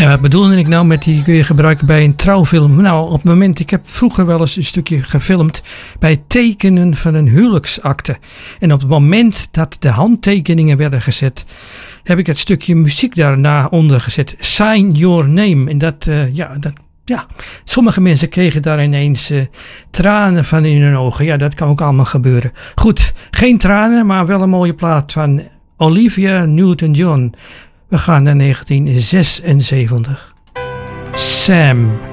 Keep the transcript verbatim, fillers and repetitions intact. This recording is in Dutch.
En wat bedoelde ik nou met die kun je gebruiken bij een trouwfilm? Nou, op het moment, ik heb vroeger wel eens een stukje gefilmd bij het tekenen van een huwelijksakte. En op het moment dat de handtekeningen werden gezet, heb ik het stukje muziek daarna onder gezet. Sign your name. En dat, uh, ja, dat, ja, sommige mensen kregen daar ineens uh, tranen van in hun ogen. Ja, dat kan ook allemaal gebeuren. Goed, geen tranen, maar wel een mooie plaat van Olivia Newton-John. We gaan naar negentien zesenzeventig. Sam.